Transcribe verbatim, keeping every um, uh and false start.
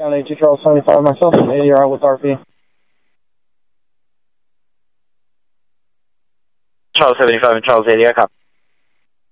Down eighty-two, Charles seventy-five, myself, and eighty, you're out with R P. Charles seventy-five and Charles eighty, I copy.